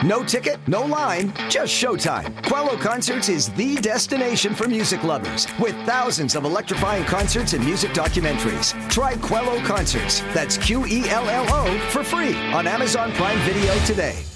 No ticket, no line, just showtime. Quello Concerts is the destination for music lovers, with thousands of electrifying concerts and music documentaries. Try Quello Concerts, that's Quello, for free on Amazon Prime Video today.